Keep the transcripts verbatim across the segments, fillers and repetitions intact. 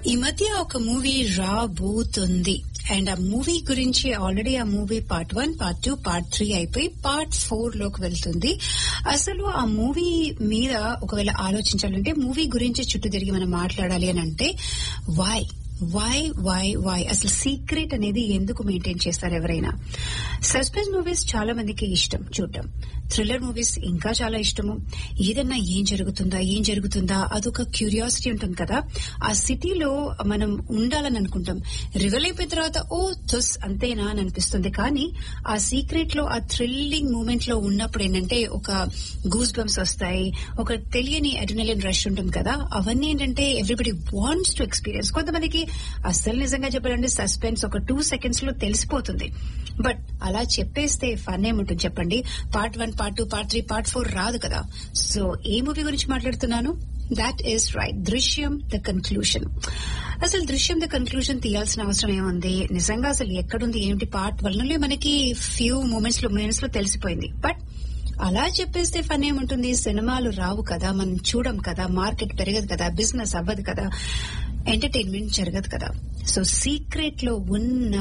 ఈ మధ్య ఒక మూవీ రాబోతుంది అండ్ ఆ మూవీ గురించి ఆల్రెడీ ఆ movie part one part two part three అయిపోయి పార్ట్ ఫోర్ లోకి వెళ్తుంది. అసలు ఆ మూవీ మీద ఒకవేళ ఆలోచించాలంటే మూవీ గురించి చుట్టూ తిరిగి మనం మాట్లాడాలి అని అంటే వై వై వై వై అసలు సీక్రెట్ అనేది ఎందుకు మెయింటైన్ చేస్తారు ఎవరైనా? సస్పెన్స్ మూవీస్ చాలా మందికి ఇష్టం చూడటం, థ్రిల్లర్ మూవీస్ ఇంకా చాలా ఇష్టము. ఏదన్నా ఏం జరుగుతుందా ఏం జరుగుతుందా అదొక క్యూరియాసిటీ ఉంటుంది కదా. ఆ సిటీలో మనం ఉండాలని అనుకుంటాం, రివల్ అయిపోయిన తర్వాత ఓ తుస్ అంతేనా అని అనిపిస్తుంది. కానీ ఆ సీక్రెట్ లో ఆ థ్రిల్లింగ్ మూమెంట్ లో ఉన్నప్పుడు ఏంటంటే ఒక గూస్ బంప్స్ వస్తాయి, ఒక తెలియని అడ్రినలిన్ రష్ ఉంటుంది కదా. అవన్నీ ఏంటంటే ఎవ్రీబడి వాంట్స్ టు ఎక్స్పీరియన్స్. కొంతమందికి అసలు నిజంగా చెప్పాలంటే సస్పెన్స్ ఒక టూ సెకండ్స్ లో తెలిసిపోతుంది. బట్ అలా చెప్పేస్తే ఫన్ ఏముంటుంది చెప్పండి? Part one part two part three part four రాదు కదా. సో ఏ మూవీ గురించి మాట్లాడుతున్నాను? దాట్ ఈస్ రైట్, దృశ్యం ద కన్క్లూషన్. అసలు దృశ్యం ద కన్క్లూషన్ తీయాల్సిన అవసరం ఏముంది? నిజంగా అసలు ఎక్కడుంది ఏమిటి? పార్ట్ వన్ లో మనకి ఫ్యూ మూమెంట్స్ లో మినిట్స్ లో తెలిసిపోయింది. బట్ అలా చెప్పేస్తే ఫన్ ఏముంటుంది? సినిమాలు రావు కదా, మనం చూడం కదా, మార్కెట్ పెరగదు కదా, బిజినెస్ అవ్వదు కదా, ఎంటర్టైన్మెంట్ జరగదు కదా. సో సీక్రెట్ లో ఉన్న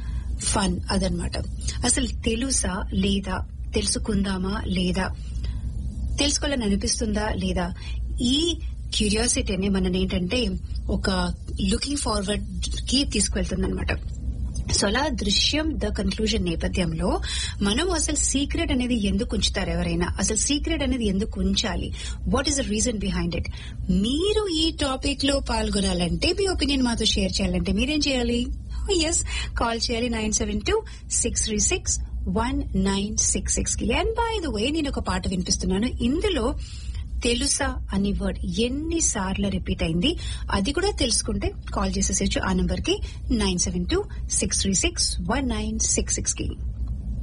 ఫన్ అదనమాట. అసలు తెలుసా లేదా, తెలుసుకుందామా లేదా, తెలుసుకోవాలని అనిపిస్తుందా లేదా, ఈ క్యూరియాసిటీని మన ఏంటంటే ఒక లుకింగ్ ఫార్వర్డ్ కి తీసుకువెళ్తుందనమాట. సో అలా దృశ్యం ద కన్క్లూజన్ నేపథ్యంలో మనం అసలు సీక్రెట్ అనేది ఎందుకు ఉంచుతారు ఎవరైనా? అసలు సీక్రెట్ అనేది ఎందుకు ఉంచాలి? What is the reason behind it? మీరు ఈ టాపిక్ లో పాల్గొనాలంటే, మీ ఒపీనియన్ మాతో షేర్ చేయాలంటే మీరేం చేయాలి? ఎస్, కాల్ చేయాలి nine seven two six three six one nine six six కి. అండ్ బై ద వే, నేను ఒక పాట వినిపిస్తున్నాను. ఇందులో తెలుసా అనే వర్డ్ ఎన్నిసార్లు రిపీట్ అయింది అది కూడా తెలుసుకుంటే కాల్ చేసేసేచ్చు ఆ నంబర్ కి nine seven two six three six one nine six six కి.